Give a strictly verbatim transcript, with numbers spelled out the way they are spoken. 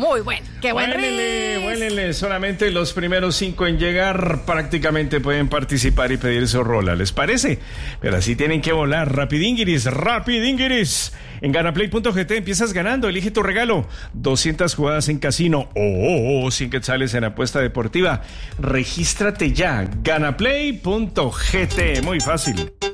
Muy bueno. Qué buen Huélele, Riz. huélele. Solamente los primeros cinco en llegar prácticamente pueden participar y pedir su rola, ¿les parece? Pero así tienen que volar. Rapidinguiris, rapidinguiris. En ganaplay punto g t empiezas ganando. Elige tu regalo. doscientas jugadas en casino o oh, oh, cien quetzales en apuesta deportiva. Regístrate ya. ganaplay punto g t. Muy fácil.